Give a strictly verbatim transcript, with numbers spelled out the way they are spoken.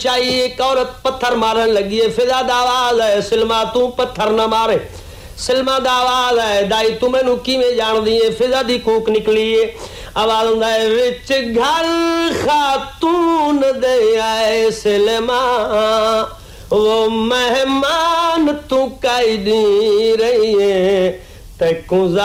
चाहिए एक औरत पत्थर मारन लगी है, फिजा दा आवाज है सिलमा तू पत्थर न मारे। सिलमा दा आवाज है दाई तू मैनू किवें जानदी है। फिजा दी कूक निकली है, आवाज हुंदा है विच घर खातून दे आए सिलमा वो मेहमान तू काई दी रही है तैकू